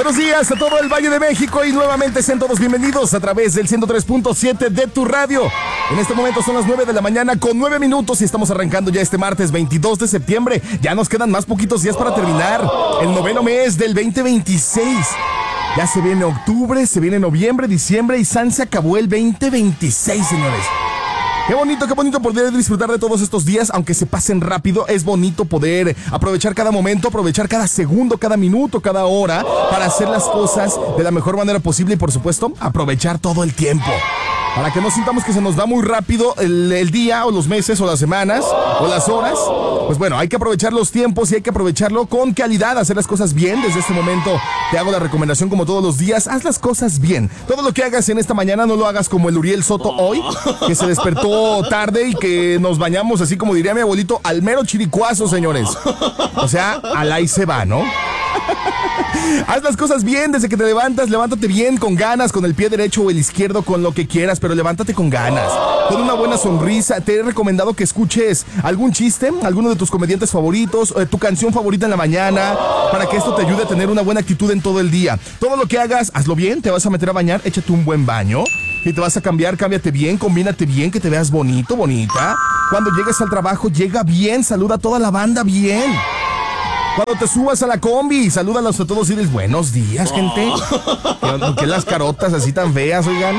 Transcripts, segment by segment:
Buenos días a todo el Valle de México y nuevamente sean todos bienvenidos a través del 103.7 de tu radio. En este momento son las 9 de la mañana con 9 minutos y estamos arrancando ya este martes 22 de septiembre. Ya nos quedan más poquitos días para terminar el noveno mes del 2026. Ya se viene octubre, se viene noviembre, diciembre y se acabó el 2026, señores. Qué bonito poder disfrutar de todos estos días, aunque se pasen rápido. Es bonito poder aprovechar cada momento, aprovechar cada segundo, cada minuto, cada hora para hacer las cosas de la mejor manera posible y, por supuesto, aprovechar todo el tiempo. Para que no sintamos que se nos va muy rápido el día o los meses o las semanas o las horas. Pues bueno, hay que aprovechar los tiempos y hay que aprovecharlo con calidad, hacer las cosas bien. Desde este momento te hago la recomendación como todos los días, haz las cosas bien. Todo lo que hagas en esta mañana no lo hagas como el Uriel Soto hoy, que se despertó tarde y que nos bañamos así como diría mi abuelito, al mero chiricuazo, señores. O sea, al ahí se va, ¿no? Haz las cosas bien desde que te levantas, levántate bien, con ganas, con el pie derecho o el izquierdo, con lo que quieras, pero levántate con ganas, con una buena sonrisa. Te he recomendado que escuches algún chiste, alguno de tus comediantes favoritos, tu canción favorita en la mañana, para que esto te ayude a tener una buena actitud en todo el día. Todo lo que hagas, hazlo bien, te vas a meter a bañar, échate un buen baño. Y te vas a cambiar, cámbiate bien, combínate bien, que te veas bonito, bonita. Cuando llegues al trabajo, llega bien, saluda a toda la banda bien. Cuando te subas a la combi, salúdalos a todos y diles buenos días, gente. ¿Por qué las carotas así tan feas, oigan?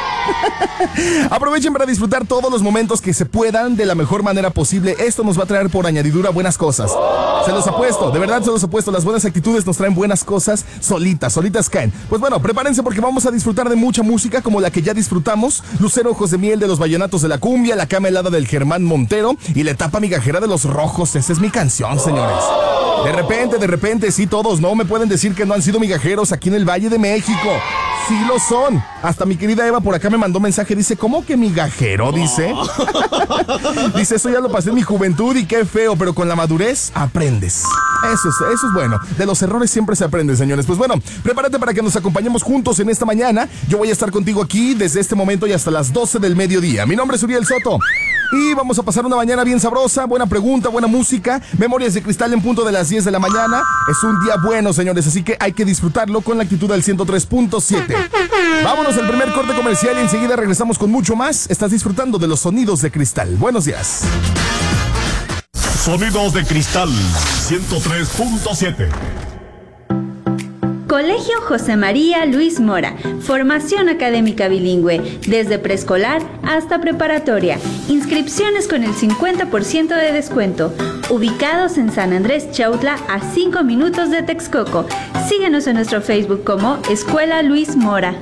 Aprovechen para disfrutar todos los momentos que se puedan de la mejor manera posible. Esto nos va a traer por añadidura buenas cosas. Se los apuesto, de verdad se los apuesto. Las buenas actitudes nos traen buenas cosas solitas caen. Pues bueno, prepárense porque vamos a disfrutar de mucha música como la que ya disfrutamos. Lucero Ojos de Miel de los Vallenatos de la Cumbia, La Cama Helada del Germán Montero y La Etapa Migajera de los Rojos. Esa es mi canción, señores. De repente, sí, todos, no me pueden decir que no han sido migajeros aquí en el Valle de México. Sí lo son. Hasta mi querida Eva por acá me mandó mensaje, dice, ¿cómo que migajero? Dice. Dice, eso ya lo pasé en mi juventud y qué feo, pero con la madurez aprendes. Eso es bueno. De los errores siempre se aprende, señores. Pues bueno, prepárate para que nos acompañemos juntos en esta mañana. Yo voy a estar contigo aquí desde este momento y hasta las 12 del mediodía. Mi nombre es Uriel Soto. Y vamos a pasar una mañana bien sabrosa, buena pregunta, buena música, Memorias de Cristal en punto de las 10 de la mañana. Es un día bueno, señores, así que hay que disfrutarlo con la actitud del 103.7. Vámonos al primer corte comercial y enseguida regresamos con mucho más. Estás disfrutando de los sonidos de Cristal. Buenos días. Sonidos de Cristal 103.7. Colegio José María Luis Mora, formación académica bilingüe, desde preescolar hasta preparatoria. Inscripciones con el 50% de descuento. Ubicados en San Andrés Chautla, a 5 minutos de Texcoco. Síguenos en nuestro Facebook como Escuela Luis Mora.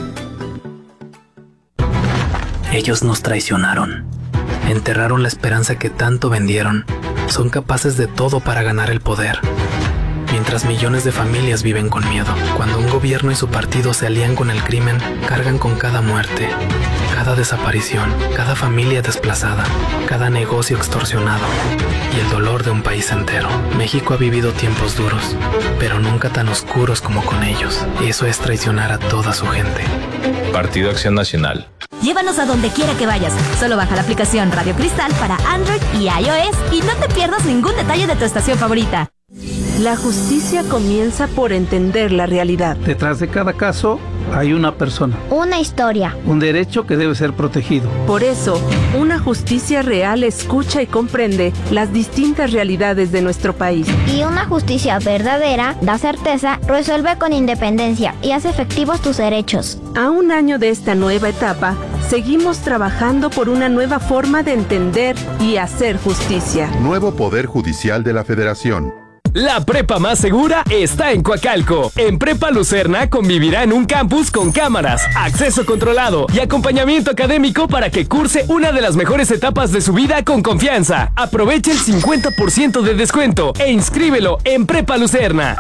Ellos nos traicionaron. Enterraron la esperanza que tanto vendieron. Son capaces de todo para ganar el poder. Mientras millones de familias viven con miedo. Cuando un gobierno y su partido se alían con el crimen, cargan con cada muerte, cada desaparición, cada familia desplazada, cada negocio extorsionado y el dolor de un país entero. México ha vivido tiempos duros, pero nunca tan oscuros como con ellos. Y eso es traicionar a toda su gente. Partido Acción Nacional. Llévanos a donde quiera que vayas. Solo baja la aplicación Radio Cristal para Android y iOS y no te pierdas ningún detalle de tu estación favorita. La justicia comienza por entender la realidad. Detrás de cada caso hay una persona. Una historia. Un derecho que debe ser protegido. Por eso, una justicia real escucha y comprende las distintas realidades de nuestro país. Y una justicia verdadera da certeza, resuelve con independencia y hace efectivos tus derechos. A un año de esta nueva etapa, seguimos trabajando por una nueva forma de entender y hacer justicia. Nuevo Poder Judicial de la Federación. La prepa más segura está en Coacalco. En Prepa Lucerna convivirá en un campus con cámaras, acceso controlado y acompañamiento académico para que curse una de las mejores etapas de su vida con confianza. Aprovecha el 50% de descuento e inscríbelo en Prepa Lucerna.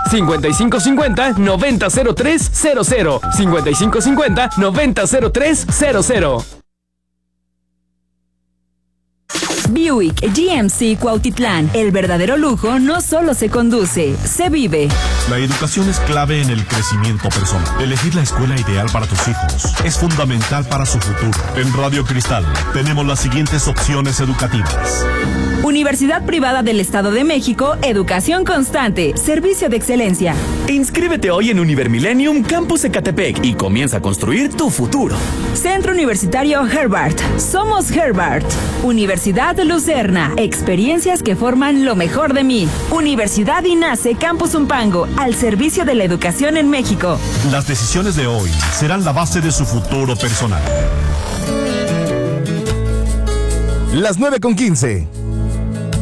5550-900300. 5550-900300. Buick GMC Cuautitlán. El verdadero lujo no solo se conduce, se vive. La educación es clave en el crecimiento personal. Elegir la escuela ideal para tus hijos es fundamental para su futuro. En Radio Cristal tenemos las siguientes opciones educativas: Universidad Privada del Estado de México, educación constante, servicio de excelencia. Inscríbete hoy en Univermillennium Campus Ecatepec y comienza a construir tu futuro. Centro Universitario Herbart. Somos Herbart. Universidad Lucerna. Experiencias que forman lo mejor de mí. Universidad INACE Campus Umpango. Al servicio de la educación en México. Las decisiones de hoy serán la base de su futuro personal. Las 9:15.